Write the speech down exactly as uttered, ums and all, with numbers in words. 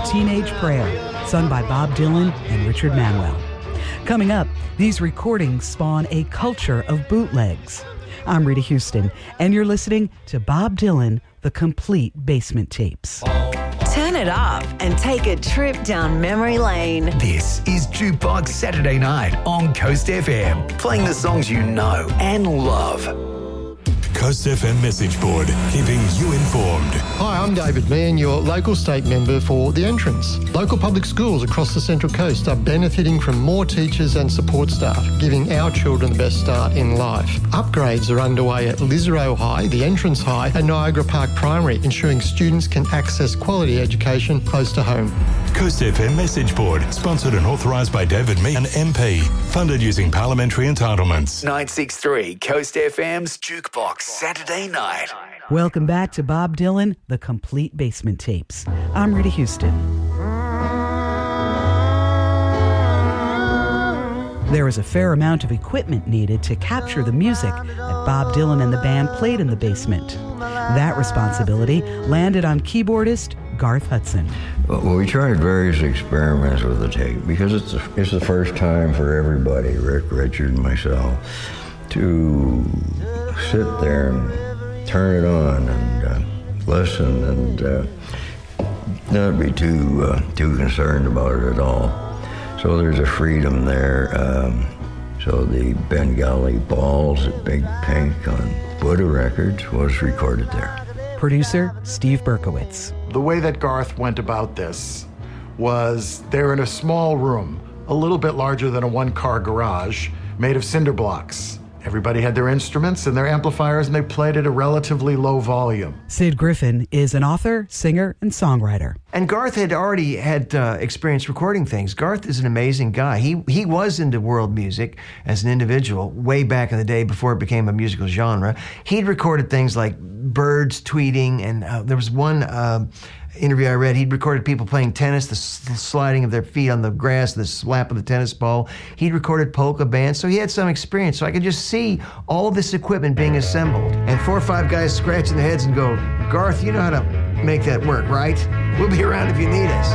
Teenage Prayer, sung by Bob Dylan and Richard Manuel. Coming up, these recordings spawn a culture of bootlegs. I'm Rita Houston, and you're listening to Bob Dylan, The Complete Basement Tapes. Turn it up and take a trip down memory lane. This is Jukebox Saturday Night on Coast F M, playing the songs you know and love. Coast F M message board, keeping you informed. Hi, I'm David Mann, your local state member for The Entrance. Local public schools across the Central Coast are benefiting from more teachers and support staff, giving our children the best start in life. Upgrades are underway at Lisarow High, The Entrance High and Niagara Park Primary, ensuring students can access quality education close to home. Coast F M message board, sponsored and authorised by David Meehan, M P, funded using parliamentary entitlements. nine six three Coast F M's Jukebox Saturday Night. Welcome back to Bob Dylan, The Complete Basement Tapes. I'm Rita Houston. There was a fair amount of equipment needed to capture the music that Bob Dylan and the band played in the basement. That responsibility landed on keyboardist Garth Hudson. Well, we tried various experiments with the tape because it's the, it's the first time for everybody, Rick, Richard, and myself, to sit there and turn it on and uh, listen and uh, not be too uh, too concerned about it at all. So there's a freedom there. Um, so the Bengali Balls at Big Pink on Buddha Records was recorded there. Producer Steve Berkowitz. The way that Garth went about this was they're in a small room, a little bit larger than a one-car garage, made of cinder blocks. Everybody had their instruments and their amplifiers, and they played at a relatively low volume. Sid Griffin is an author, singer, and songwriter. And Garth had already had uh, experience recording things. Garth is an amazing guy. He he was into world music as an individual way back in the day before it became a musical genre. He'd recorded things like birds tweeting, and uh, there was one uh, interview I read, he'd recorded people playing tennis, the sliding of their feet on the grass, the slap of the tennis ball. He'd recorded polka bands, so he had some experience. So I could just see all this equipment being assembled. And four or five guys scratching their heads and go, Garth, you know how to make that work, right? We'll be around if you need us.